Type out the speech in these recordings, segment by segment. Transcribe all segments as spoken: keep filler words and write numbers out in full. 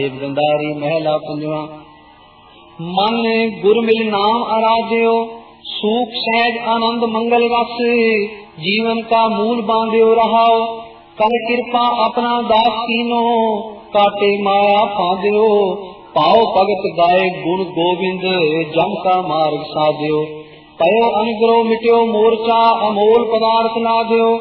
गंधारी महला पंजवा। मन गुर मिल नाम आराध्यो, सुख सहज आनंद मंगल रस, जीवन का मूल बांध्यो रहाओ। कर कृपा अपना दास कीनो, काटे माया फांध्यो। पाओ भगत गाये गुण गोविंद, जम का मार्ग साध्यो। पयो अनुग्रह मिट्यो मोर्चा, अमोल पदार्थ लाद्यो।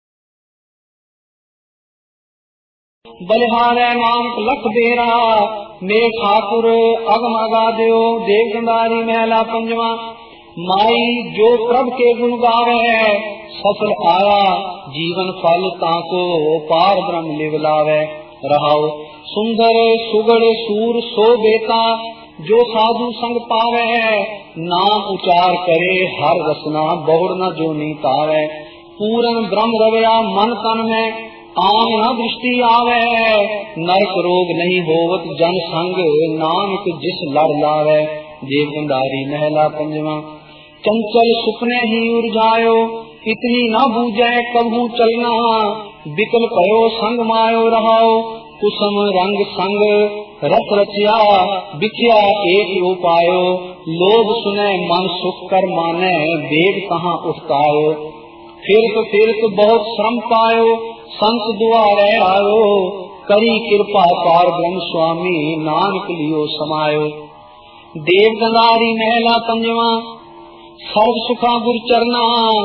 बलिहारे नानक लख बेरा, मेरे ठाकुर अगम अगाध्यो। देव गंधारी महला पंजवा। माई जो प्रभ के गुण गावे, सफल आया जीवन फल ताको, पार ब्रह्म लिव लावे। रहाओ सुंदर सुगड़ सूर सो बेता, जो साधु संग पावे। नाम उचार करे हर रसना, बहुड़ न जो नी तावे। पूरन ब्रह्म रवया मन तन में, आम न दृष्टि आवे। नरक रोग नहीं होवत जन संग, नानक जिस लड़ लावे। देव गंधारी महला पंजवा। चंचल सुपने ही उर्जायो, इतनी न बूझे कबू चलना। बिकल पयो संग मायो रहाओ, कुसुम रंग संग रत रचिया। बिखिया एक उपायो, लोग सुने मन सुख कर माने। वेद कहाँ उठतायो, फिर तो फिर तो बहुत श्रम पायो। संत दुआरे आयो, करी कृपा पार ब्रह्म स्वामी। नानक लियो समायो। देव गंधारी महला पंजवा। सर्व सुखा गुर चरना,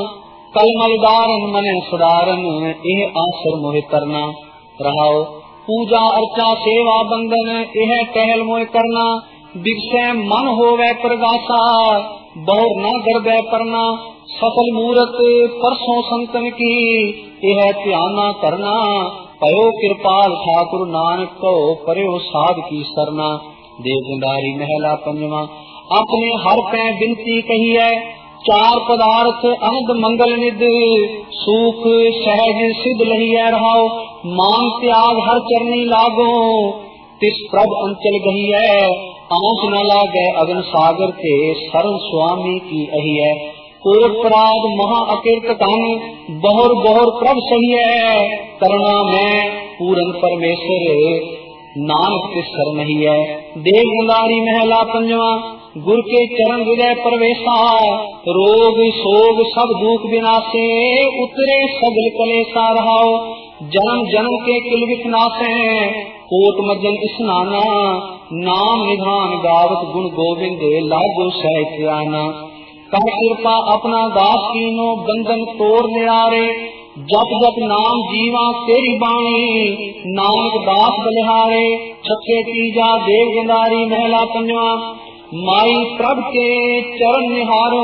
कलमल दारन मने सुधारन। एह आसर मोहि तरना। रहाओ पूजा अर्चा सेवा बंदन, एह टहल मोहि करना। बिगसे मन होवे प्रगासा, बहुर न गर्भे परना। सफल मूरत परसों संतन की, यह ध्याना करना। पयो कृपाल ठाकुर नानक को, परयो साध की सरना। देव गंधारी महला पंजवा। अपने हर पे बिनती कही है, चार पदार्थ अनंद मंगल निध। सुख सहज सिद्ध लहिया रहाओ, मान त्याग हर चरनी लागो। तिस प्रभ अंचल गही है, आंच न लागे अगन सागर के। शरण स्वामी की अही है, कोट पराग महा अकीर्त कान। बहुर बहुर प्रभ सही है, करुणा में पूरन परमेश्वर। नानक के सर नहीं है। देव गंधारी महला पंजवा। गुर के चरण हृदय प्रवेशा, रोग सोग सब दुख विनाशे। उतरे सगल कलेसा रहाओ, जन्म जन्म के किल विनाशे। कोट मज्जन स्नाना, नाम निधान गावत गुण गोविंद। लागो सहज आना। कर कृपा अपना दास कीनो, बंधन तोड़ निरारे। जप जप नाम जीवा तेरी बाणी, नानक दास बलिहारे। छठे तीजा देव गंधारी महला पंजवा। माई प्रभ के चरण निहारो,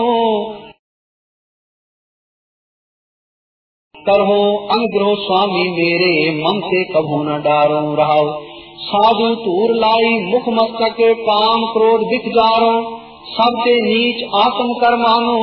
करहो अनुग्रह स्वामी मेरे। मन से कभू न डारो। रहाओ साधु तूर लाई मुख मस्तक, काम क्रोध दिख जारो। सबसे नीच आत्म कर मानो।